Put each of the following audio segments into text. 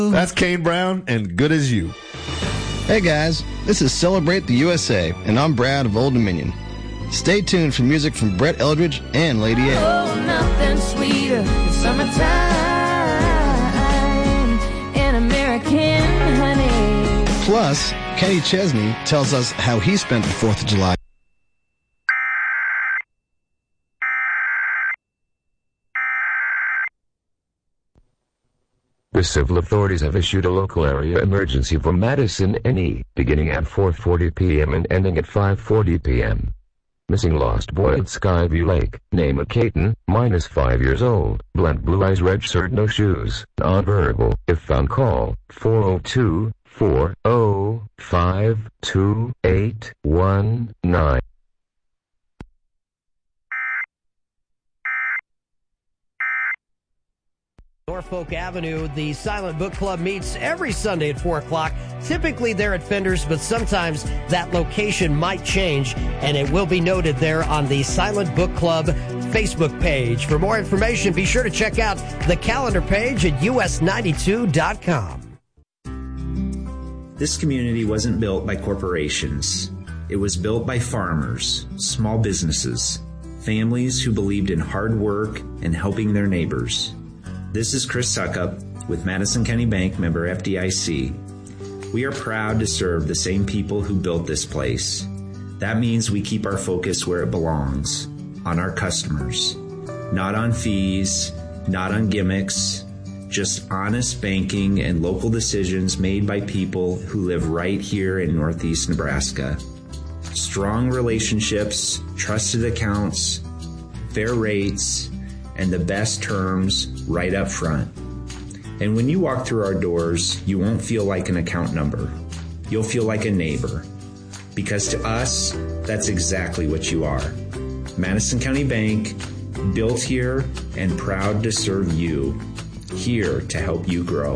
That's Kane Brown and Good As You. Hey guys, this is Celebrate the USA, and I'm Brad of Old Dominion. Stay tuned for music from Brett Eldridge and Lady A. Oh, nothing sweeter than summertime and American honey. Plus, Kenny Chesney tells us how he spent the 4th of July. The civil authorities have issued a local area emergency for Madison, NE, beginning at 4:40 p.m. and ending at 5:40 p.m. Missing lost boy at Skyview Lake, name of Caton, -5 years old, blend blue eyes, red shirt, no shoes, nonverbal. If found, call 402-405-2819. Norfolk Avenue, the Silent Book Club meets every Sunday at 4 o'clock. Typically they're at Fender's, but sometimes that location might change, and it will be noted there on the Silent Book Club Facebook page. For more information, be sure to check out the calendar page at us92.com. This community wasn't built by corporations. It was built by farmers, small businesses, families who believed in hard work and helping their neighbors. This is Chris Suckup with Madison County Bank, member FDIC. We are proud to serve the same people who built this place. That means we keep our focus where it belongs, on our customers. Not on fees, not on gimmicks, just honest banking and local decisions made by people who live right here in Northeast Nebraska. Strong relationships, trusted accounts, fair rates, and the best terms right up front. And when you walk through our doors, you won't feel like an account number. You'll feel like a neighbor. Because to us, that's exactly what you are. Madison County Bank, built here and proud to serve you. Here to help you grow.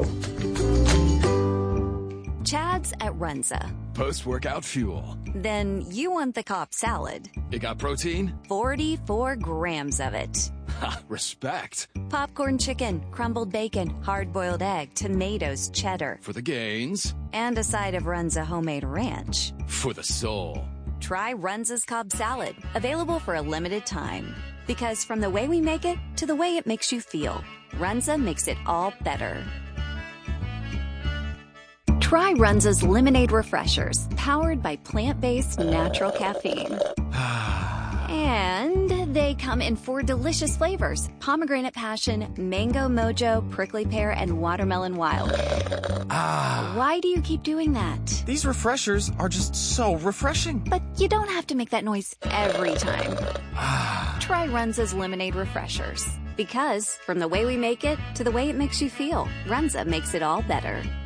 Chad's at Runza. Post-workout fuel. Then you want the Cobb salad. It got protein? 44 grams of it. Ha, respect. Popcorn chicken, crumbled bacon, hard-boiled egg, tomatoes, cheddar. For the gains. And a side of Runza homemade ranch. For the soul. Try Runza's Cobb salad, available for a limited time. Because from the way we make it to the way it makes you feel, Runza makes it all better. Try Runza's Lemonade Refreshers, powered by plant-based natural caffeine. And they come in 4 delicious flavors: pomegranate passion, mango mojo, prickly pear, and watermelon wild. Why do you keep doing that? These refreshers are just so refreshing. But you don't have to make that noise every time. Try Runza's Lemonade Refreshers. Because from the way we make it to the way it makes you feel, Runza makes it all better.